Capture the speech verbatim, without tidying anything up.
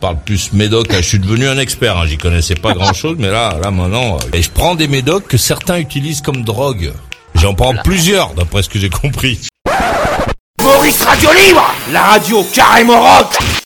parle plus médoc. Je suis devenu un expert, hein. J'y connaissais pas grand-chose, mais là, là maintenant, et je prends des médocs que certains utilisent comme drogue. J'en prends plusieurs, d'après ce que j'ai compris. Maurice Radio Libre, la radio carrément rock.